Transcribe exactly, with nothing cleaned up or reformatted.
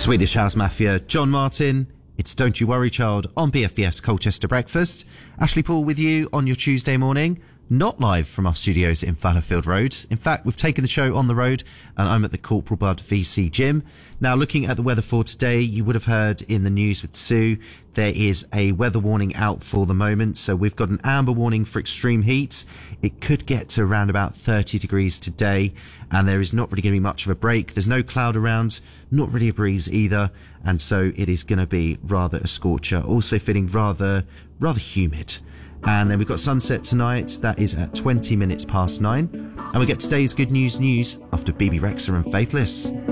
Swedish House Mafia, John Martin. It's Don't You Worry Child on B F B S Colchester Breakfast. Ashley Paul with you on your Tuesday morning. Not live from our studios in Fallowfield Road. In fact, we've taken the show on the road and I'm at the Corporal Bud V C Gym. Now, looking at the weather for today, you would have heard in the news with Sue, there is a weather warning out for the moment. So we've got an amber warning for extreme heat. It could get to around about thirty degrees today, and there is not really going to be much of a break. There's no cloud around, not really a breeze either, and so it is going to be rather a scorcher. Also feeling rather, rather humid. And then we've got sunset tonight. That is at twenty minutes past nine. And we get today's good news news after B B Rexha and Faithless.